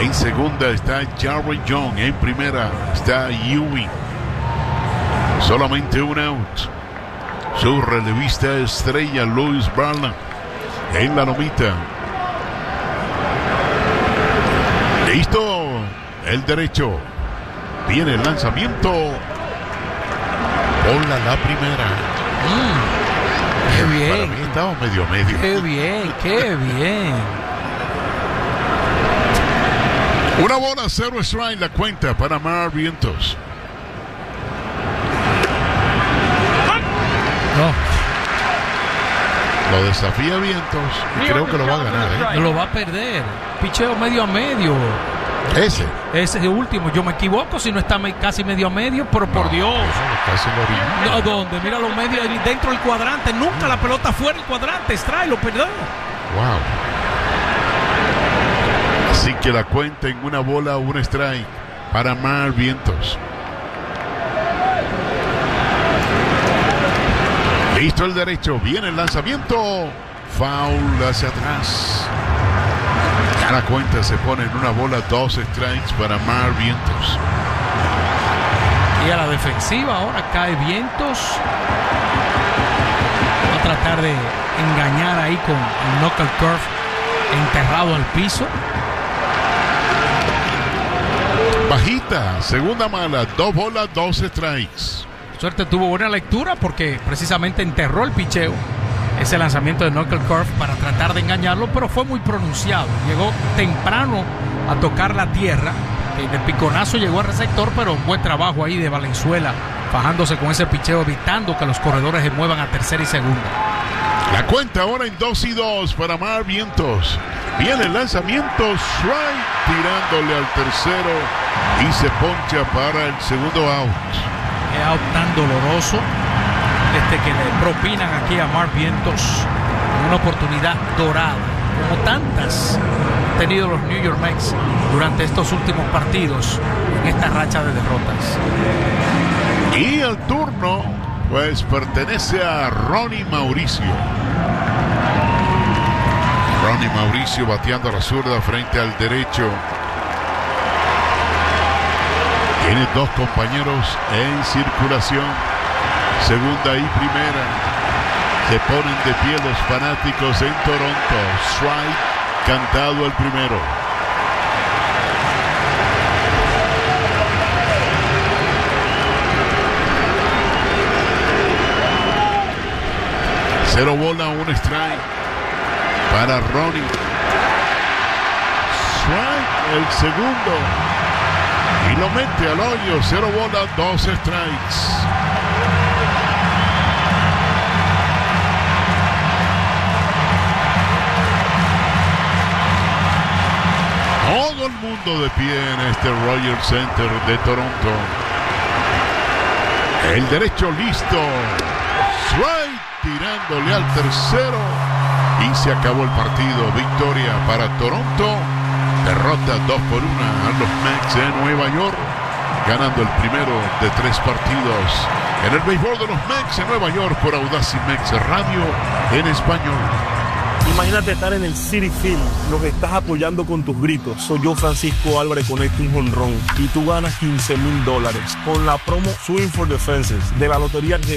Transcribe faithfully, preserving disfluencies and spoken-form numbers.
En segunda está Jarrett Young. En primera está Ewing. Solamente un out. Su relevista estrella Louis Barland en la lomita. Listo. El derecho. Viene el lanzamiento. Bola la primera. Mm, qué bien. Para mí estaba medio medio. Qué bien, qué bien. Una bola, cero strike, la cuenta para Mar Vientos. No. Lo desafía Vientos y creo que lo va a ganar, ¿eh? Lo va a perder. Picheo medio a medio. Ese. Ese es el último. Yo me equivoco si no está me- casi medio a medio, pero por No, Dios. Casi lo orilla. No, ¿dónde? Mira los medios ahí dentro del cuadrante. Nunca la pelota fuera del cuadrante. Strike, lo perdió. Wow. Así que la cuenta en una bola, un strike para Mar Vientos. Listo el derecho, viene el lanzamiento. Foul hacia atrás. Ya la cuenta se pone en una bola, dos strikes para Mar Vientos. Y a la defensiva ahora cae Vientos. Va a tratar de engañar ahí con el knuckle curve enterrado al piso. Bajita, segunda mala, dos bolas, dos strikes. Suerte tuvo buena lectura porque precisamente enterró el picheo. Ese lanzamiento de knuckle curve para tratar de engañarlo, pero fue muy pronunciado. Llegó temprano a tocar la tierra. De piconazo llegó al receptor, pero buen trabajo ahí de Valenzuela, fajándose con ese picheo, evitando que los corredores se muevan a tercera y segunda. La cuenta ahora en dos y dos para Mar Vientos. Viene el lanzamiento, strike, tirándole al tercero y se poncha para el segundo out. Qué out tan doloroso este que le propinan aquí a Mar Vientos. Una oportunidad dorada, como tantas han tenido los New York Mets durante estos últimos partidos en esta racha de derrotas. Y el turno pues pertenece a Ronnie Mauricio. Ronnie Mauricio bateando a la zurda frente al derecho. Tiene dos compañeros en circulación. Segunda y primera. Se ponen de pie los fanáticos en Toronto. Strike, cantado el primero. Cero bola, un strike para Ronnie. Strike, el segundo. Y lo mete al hoyo. Cero bola, dos strikes. Todo el mundo de pie en este Rogers Center de Toronto. El derecho listo. Strike, tirándole al tercero. Y se acabó el partido. Victoria para Toronto. Derrota dos por uno a los Mets de Nueva York. Ganando el primero de tres partidos en el béisbol de los Mets de Nueva York por Audacy Mets Radio en español. Imagínate estar en el Citi Field, los estás apoyando con tus gritos. Soy yo, Francisco Álvarez, conecto un jonrón y tú ganas quince mil dólares con la promo Swing for the Fences de la Lotería